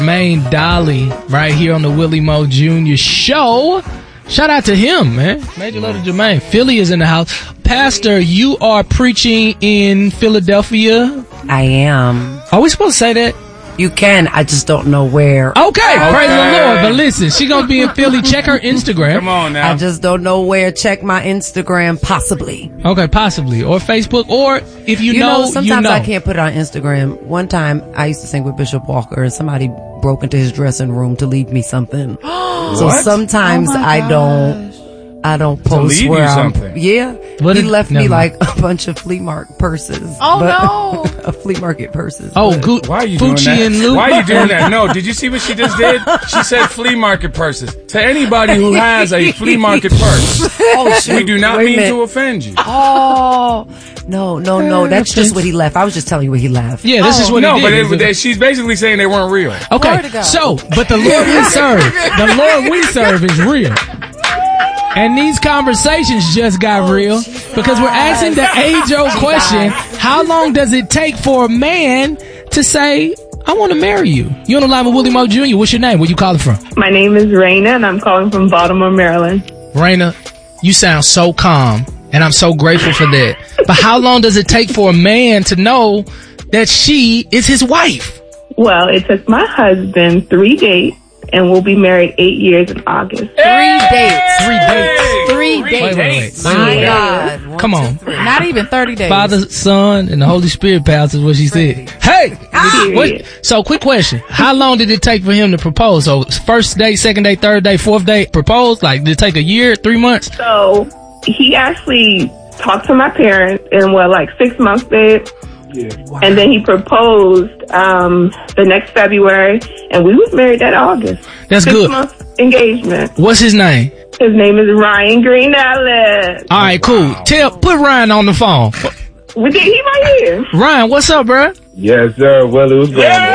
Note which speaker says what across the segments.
Speaker 1: Jermaine Dolly right here on the Willie Moe Jr. Show. Shout out to him, man. Major love to Jermaine. Philly is in the house. Pastor, you are preaching in Philadelphia.
Speaker 2: I am.
Speaker 1: Are we supposed to say that?
Speaker 2: You can. I just don't know where.
Speaker 1: Okay, praise the Lord. But listen, she gonna be in Philly. Check her Instagram.
Speaker 3: Come on now.
Speaker 2: I just don't know where. Check my Instagram, possibly.
Speaker 1: Okay, possibly. Or Facebook. Or if you know,
Speaker 2: sometimes I can't put it on Instagram. One time, I used to sing with Bishop Walker, and somebody broke into his dressing room to leave me something. So sometimes I don't post where I'm. Yeah, he left me like a bunch of flea market purses.
Speaker 4: Oh no,
Speaker 2: a flea market purses.
Speaker 1: Oh,
Speaker 3: why are you doing that?
Speaker 1: And Luke?
Speaker 3: Why are you doing that? No, did you see what she just did? She said flea market purses. To anybody who has a flea market purse, we do not mean to offend you.
Speaker 2: Oh, no. That's just what he left. I was just telling you what he left.
Speaker 1: Yeah, this is what he did.
Speaker 3: But she's basically saying they weren't real.
Speaker 1: Okay, so, but the Lord we serve is real. And these conversations just got real because we're asking the age-old question, how long does it take for a man to say, I want to marry you? You're on the line with Willie Moe Jr. What's your name? Where you calling from?
Speaker 5: My name is Raina, and I'm calling from Baltimore, Maryland.
Speaker 1: Raina, you sound so calm, and I'm so grateful for that. But how long does it take for a man to know that she is his wife?
Speaker 5: Well, it took my husband 3 dates. And we'll be married 8 years in August.
Speaker 4: 3 dates.
Speaker 1: 3 dates.
Speaker 4: 3 dates.
Speaker 1: Wait.
Speaker 4: My God.
Speaker 1: Come on.
Speaker 4: Not even 30 days.
Speaker 1: Father, Son, and the Holy Spirit, pals, is what she said. Hey! So, quick question. How long did it take for him to propose? So, first date, second date, third date, fourth date, propose? Like, did it take a year, 3 months?
Speaker 5: So, he actually talked to my parents in, 6 months, babe. Yeah. Wow. And then he proposed the next February, and we was married that August.
Speaker 1: That's
Speaker 5: 6
Speaker 1: good.
Speaker 5: Months engagement.
Speaker 1: What's his name?
Speaker 5: His name is Ryan Green Ellis.
Speaker 1: All right, cool. Put Ryan on the phone.
Speaker 5: He right here.
Speaker 1: Ryan, what's up, bro?
Speaker 6: Yes, sir. Well, it was going on.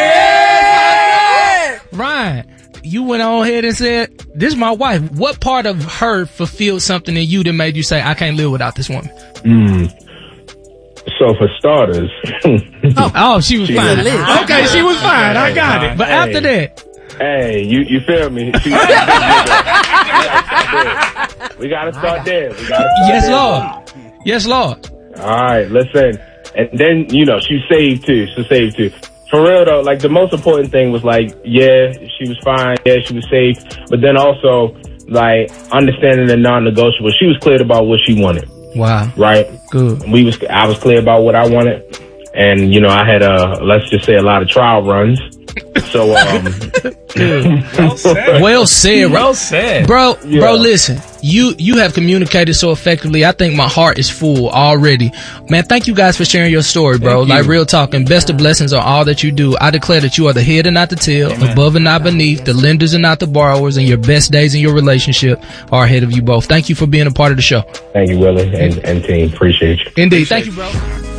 Speaker 1: Yeah. Ryan, you went on ahead and said, this is my wife. What part of her fulfilled something in you that made you say, I can't live without this woman?
Speaker 6: So for starters,
Speaker 1: she was fine. Okay, she was fine. I got it. But after that,
Speaker 6: hey, you feel me? We gotta start there.
Speaker 1: Yes, Lord.
Speaker 6: All right, listen, and then she saved too. For real though, the most important thing was she was fine. Yeah, she was safe. But then also understanding the non-negotiable. She was clear about what she wanted. Wow. Right?
Speaker 1: Good.
Speaker 6: I was clear about what I wanted. And, I had, let's just say a lot of trial runs. So,
Speaker 1: Well said. Bro, listen, you have communicated so effectively. I think my heart is full already. Man, thank you guys for sharing your story, bro. Real talk, and best of blessings on all that you do. I declare that you are the head and not the tail, above and not beneath, the lenders and not the borrowers, and your best days in your relationship are ahead of you both. Thank you for being a part of the show.
Speaker 6: Thank you, Willie, and team. Appreciate you.
Speaker 1: Indeed. Thank you, bro.